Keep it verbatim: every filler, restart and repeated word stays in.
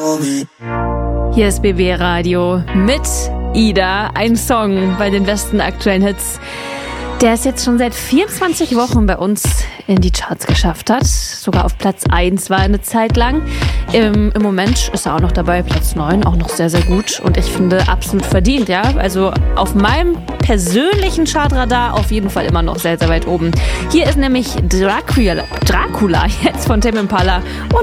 Hier ist B B Radio mit Ida, ein Song bei den besten aktuellen Hits, der es jetzt schon seit vierundzwanzig Wochen bei uns in die Charts geschafft hat. Sogar auf Platz eins war eine Zeit lang. Im, im Moment ist er auch noch dabei, Platz neun, auch noch sehr, sehr gut. Und ich finde, absolut verdient, ja. Also auf meinem persönlichen Chartradar auf jeden Fall immer noch sehr, sehr weit oben. Hier ist nämlich Dracula, Dracula jetzt von Tame Impala. Und